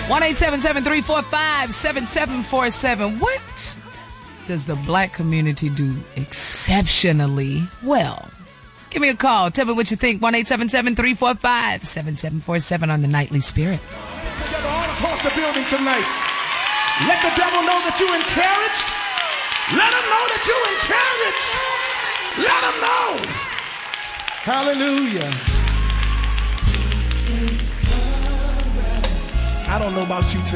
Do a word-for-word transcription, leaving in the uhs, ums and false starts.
one eight seven seven, three four five, seven seven four seven. What does the black community do exceptionally well? Give me a call. Tell me what you think. one eight seven seven, three four five, seven seven four seven on the Nightly Spirit. Together all across the building tonight. Let the devil know that you encouraged. Let him know that you encouraged. Let him know. Hallelujah. I don't know about you tonight.